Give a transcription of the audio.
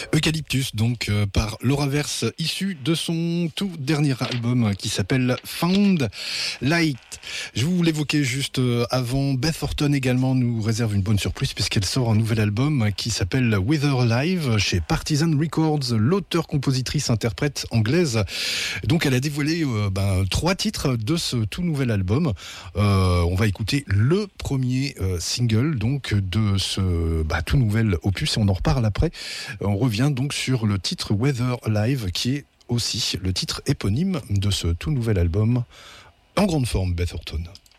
Eucalyptus, donc par Laura Verse, issu de son tout dernier album qui s'appelle Found Light. Je vous l'évoquais juste avant, Beth Orton également nous réserve une bonne surprise puisqu'elle sort un nouvel album qui s'appelle Wither Live chez Partisan Records, l'auteur-compositrice-interprète anglaise. Donc elle a dévoilé 3 titres de ce tout nouvel album. On va écouter le premier single donc de ce tout nouvel opus et on en reparle après. On revient donc sur le titre Weather Live qui est aussi le titre éponyme de ce tout nouvel album en grande forme, Beth Orton.